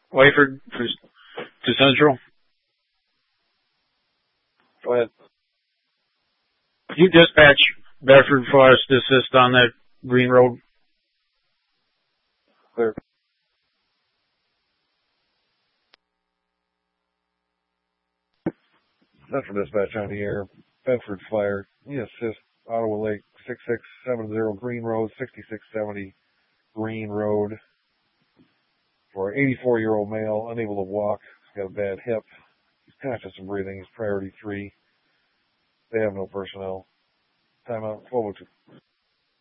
Wyford to Central. Go ahead. You dispatch Bedford for us to assist on that Green Road. Clear. Central dispatch on the air. Bedford Fire. Yes, assist Ottawa Lake 6670 Green Road, 6670 Green Road. For an 84-year-old male, unable to walk, he's got a bad hip. He's conscious and breathing. He's priority 3. They have no personnel. Timeout 1202.